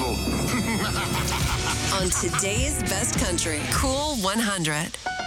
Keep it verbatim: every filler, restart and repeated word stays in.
Unbelievable. On today's Best Country, Cool one hundred.